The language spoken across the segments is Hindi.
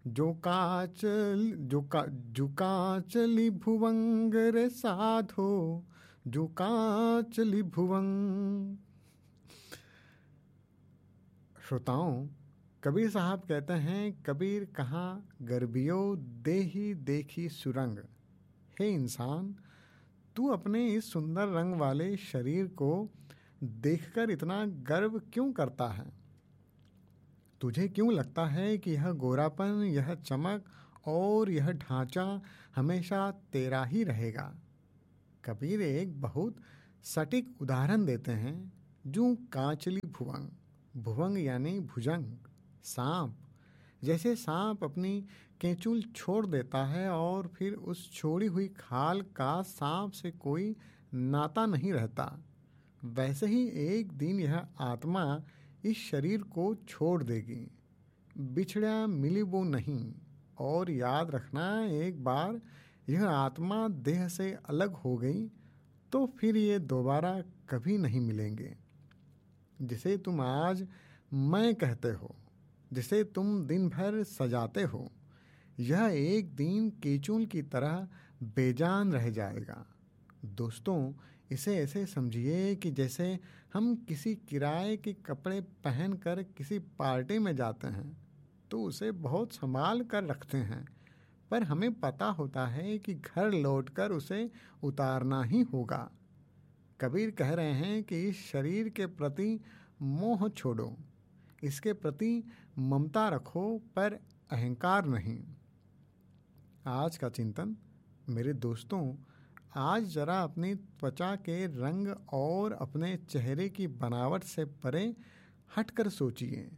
जुकाचली भुवंग रे साधो, जुकाचली भुवंग। श्रोताओं, कबीर साहब कहते हैं, कबीर कहाँ गर्भियो देही देखी सुरंग। हे इंसान, तू अपने इस सुंदर रंग वाले शरीर को देखकर इतना गर्व क्यों करता है? तुझे क्यों लगता है कि यह गोरापन, यह चमक और यह ढांचा हमेशा तेरा ही रहेगा? कबीर एक बहुत सटीक उदाहरण देते हैं। जू कांचली भुवंग, भुवंग यानी भुजंग, सांप। जैसे सांप अपनी केंचुल छोड़ देता है और फिर उस छोड़ी हुई खाल का सांप से कोई नाता नहीं रहता, वैसे ही एक दिन यह आत्मा इस शरीर को छोड़ देगी। बिछड़ा मिली वो नहीं। और याद रखना, एक बार यह आत्मा देह से अलग हो गई तो फिर ये दोबारा कभी नहीं मिलेंगे। जिसे तुम आज मैं कहते हो, जिसे तुम दिन भर सजाते हो, यह एक दिन केचुल की तरह बेजान रह जाएगा। दोस्तों, इसे ऐसे समझिए कि जैसे हम किसी किराए के कपड़े पहनकर किसी पार्टी में जाते हैं तो उसे बहुत संभाल कर रखते हैं, पर हमें पता होता है कि घर लौटकर उसे उतारना ही होगा। कबीर कह रहे हैं कि इस शरीर के प्रति मोह छोड़ो, इसके प्रति ममता रखो, पर अहंकार नहीं। आज का चिंतन, मेरे दोस्तों, आज जरा अपनी त्वचा के रंग और अपने चेहरे की बनावट से परे हटकर सोचिए।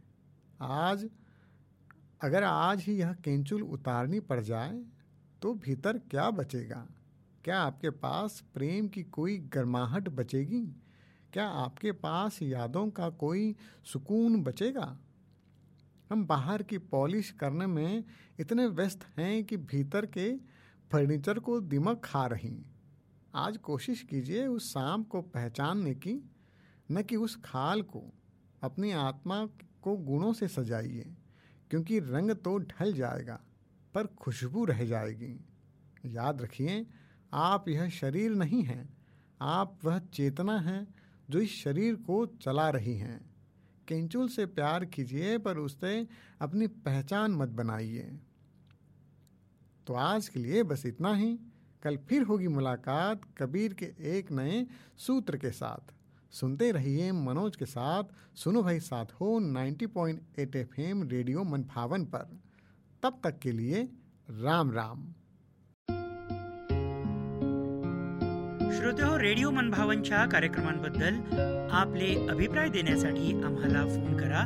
अगर आज ही यह केंचुल उतारनी पड़ जाए तो भीतर क्या बचेगा? क्या आपके पास प्रेम की कोई गर्माहट बचेगी? क्या आपके पास यादों का कोई सुकून बचेगा? हम बाहर की पॉलिश करने में इतने व्यस्त हैं कि भीतर के फर्नीचर को दिमक खा रही। आज कोशिश कीजिए उस सांप को पहचानने की, न कि उस खाल को। अपनी आत्मा को गुणों से सजाइए, क्योंकि रंग तो ढल जाएगा पर खुशबू रह जाएगी। याद रखिए, आप यह शरीर नहीं हैं, आप वह चेतना हैं जो इस शरीर को चला रही हैं। केंचुल से प्यार कीजिए, पर उससे अपनी पहचान मत बनाइए। तो आज के लिए बस इतना ही। कल फिर होगी मुलाकात कबीर के एक नए सूत्र के साथ। सुनते रहिए मनोज के साथ। सुनो भाई साथ हो 90.8 FM रेडियो मनभावन पर। तब तक के लिए राम राम। श्रोतेहो, रेडिओ मनभावनच्या कार्यक्रमांबद्दल आपले अभिप्राय देण्यासाठी आम्हाला फोन करा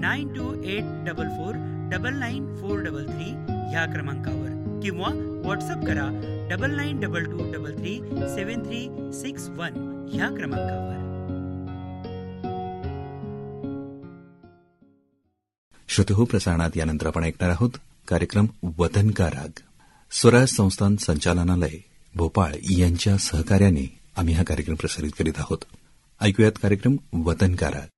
9284499433 ह्या क्रमांकावर, किंवा व्हॉट्सअप करा 9922337361 ह्या क्रमांकावर. श्रोतेहो, प्रसारणात यानंतर आपण ऐकणार आहोत कार्यक्रम वतन का राग. स्वराज संस्थान संचालनालय भोपाळ यांच्या सहकार्याने आम्ही हा कार्यक्रम प्रसारित करीत आहोत. ऐकूयात कार्यक्रम वतन का राग.